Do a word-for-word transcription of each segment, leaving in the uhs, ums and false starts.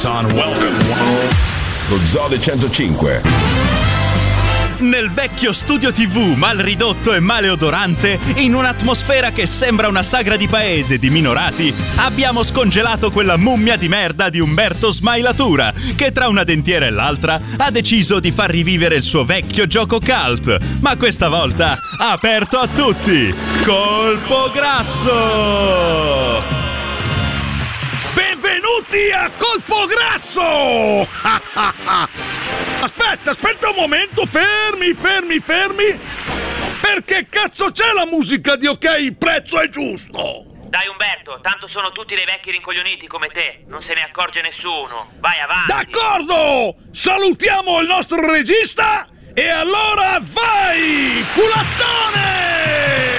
On welcome. Lo Zode centocinque. Nel vecchio studio tivù mal ridotto e maleodorante, in un'atmosfera che sembra una sagra di paese di minorati, abbiamo scongelato quella mummia di merda di Umberto Smailatura, che tra una dentiera e l'altra ha deciso di far rivivere il suo vecchio gioco cult, ma questa volta aperto a tutti. Colpo Grasso! Benvenuti a Colpo Grasso! Aspetta, aspetta un momento, fermi, fermi, fermi! Perché cazzo c'è la musica di OK, il prezzo è giusto? Dai Umberto, tanto sono tutti dei vecchi rincoglioniti come te, non se ne accorge nessuno. Vai avanti! D'accordo! Salutiamo il nostro regista e allora vai! Culattone!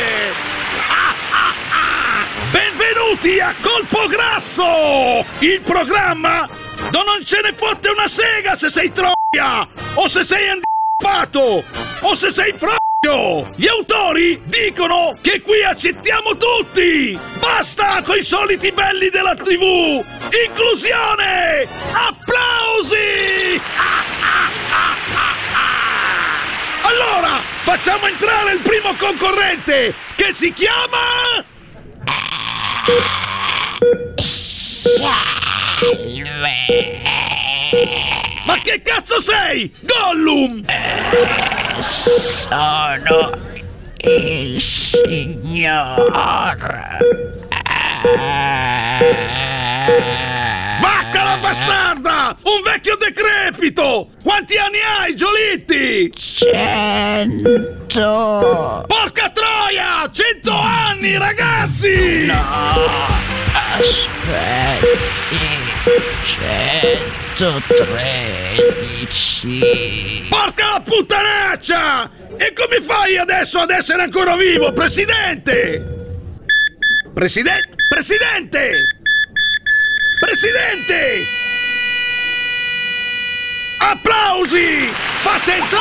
Benvenuti a Colpo Grasso! Il programma dove non ce ne fotte una sega se sei troia! O se sei andato! O se sei froglio! Gli autori dicono che qui accettiamo tutti! Basta coi soliti belli della tivù! Inclusione! Applausi! Allora, facciamo entrare il primo concorrente che si chiama... Ma che cazzo sei? Gollum! Sono il signor. Vacca la bastarda! Un vecchio decrepito! Quanti anni hai, Giolitti? Cento. Porca troia! Cento anni, ragazzi! No, aspetti. centotredici. Porca la puttanaccia! E come fai adesso ad essere ancora vivo, Presidente? Presidente? Presidente! Presidente! Applausi! Fate entrare